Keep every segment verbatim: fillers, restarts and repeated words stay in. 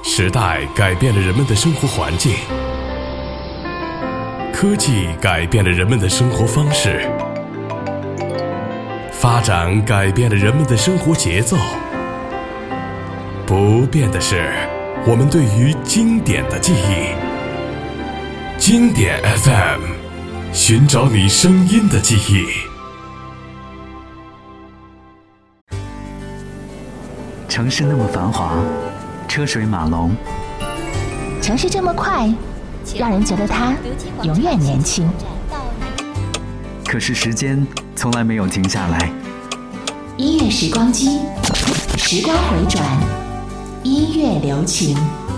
时代改变了人们的生活环境，科技改变了人们的生活方式，发展改变了人们的生活节奏。不变的是我们对于经典的记忆。经典 F M， 寻找你声音的记忆。 城市那么繁华，车水马龙， 城市这么快，让人觉得它永远年轻。 可是时间从来没有停下来。 音乐时光机，时光回转，音乐留情。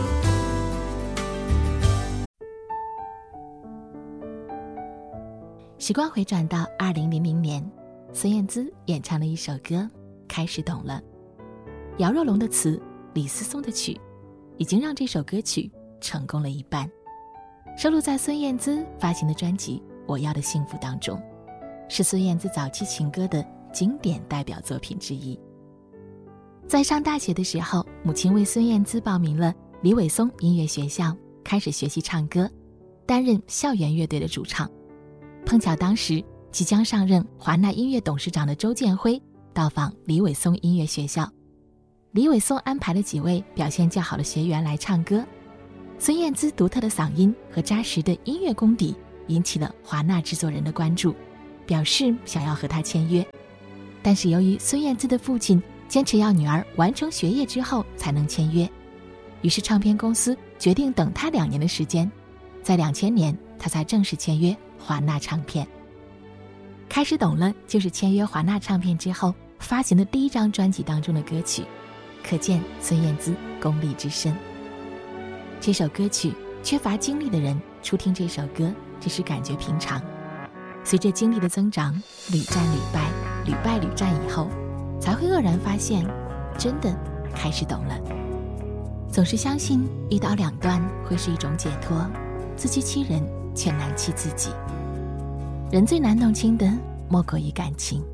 时光回转到二零零零年，孙燕姿演唱了一首歌《开始懂了》。姚若龙的词，李思松的曲，已经让这首歌曲成功了一半，收录在孙燕姿发行的专辑《我要的幸福》当中，是孙燕姿早期情歌的经典代表作品之一。在上大学的时候，母亲为孙燕姿报名了李伟松音乐学校，开始学习唱歌，担任校园乐队的主唱。碰巧当时即将上任华纳音乐董事长的周建辉到访李伟松音乐学校，李伟松安排了几位表现较好的学员来唱歌。孙燕姿独特的嗓音和扎实的音乐功底引起了华纳制作人的关注，表示想要和她签约。但是由于孙燕姿的父亲坚持要女儿完成学业之后才能签约，于是唱片公司决定等她两年的时间，在两千年她才正式签约华纳唱片。开始懂了就是签约华纳唱片之后发行的第一张专辑当中的歌曲，可见孙燕姿功力之深。这首歌曲缺乏经历的人初听这首歌只是感觉平常，随着经历的增长，屡战屡败，屡败屡战以后，才会愕然发现真的开始懂了。总是相信一刀两断会是一种解脱，自欺欺人却难欺自己。人最难弄清的莫过于感情，